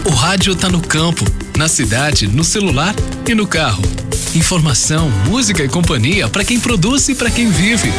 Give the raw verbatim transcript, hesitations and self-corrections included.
O rádio tá no campo, na cidade, no celular e no carro. Informação, música e companhia para quem produz e para quem vive.